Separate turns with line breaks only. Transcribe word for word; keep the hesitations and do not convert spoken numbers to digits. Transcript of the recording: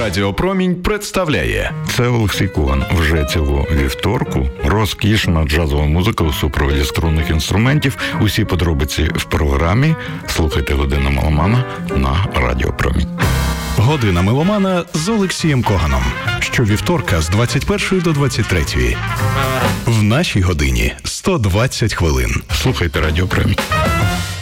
Радіо Промінь представляє.
Це Олексій Коган. Вже цього вівторку розкішна джазова музика у супроводі струнних інструментів. Усі подробиці в програмі. Слухайте «Годину меломана» на Радіо Промінь.
Година меломана з Олексієм Коганом. Щовівторка з двадцять першої до двадцять третьої. В нашій годині сто двадцять хвилин.
Слухайте Радіо Промінь.